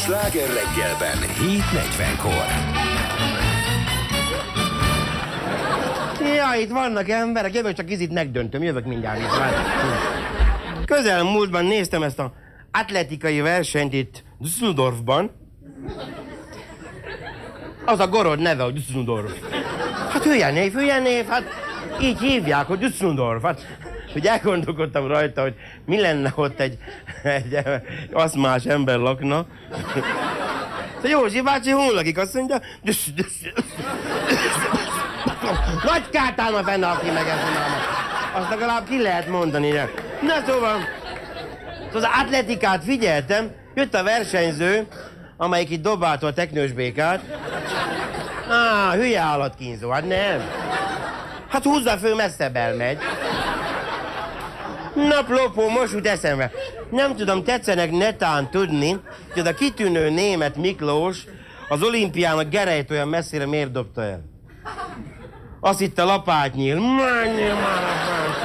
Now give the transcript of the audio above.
Sláger reggelben 7:40-kor. Ja, itt vannak emberek, jövök, csak izit megdöntöm, jövök mindjárt. Közelmúltban néztem ezt az atletikai versenyt itt Düsseldorfban. Az a gorod neve, hogy Düsseldorf. Hát hülye név, hát így hívják, hogy Düsseldorf. Hát, hogy elgondolkodtam rajta, hogy mi lenne ott egy aszmás ember lakna. Józsi bácsi, hol lakik? Azt mondja, nagy kártálma fenne, aki megeszinálma. Azt legalább ki lehet mondani. De. Na szóval, az atletikát figyeltem, jött a versenyző, amelyik itt dobálta a teknős békát. Hülye állatkínzó, hát nem. Hát húzza föl, messzebb elmegy. Naplopó, most jut eszembe. Nem tudom, tetszenek netán tudni, hogy az a kitűnő német Miklós az olimpián a gerelyt olyan messzire miért dobta el. Azt itt a lapátnyíl. Menjél már a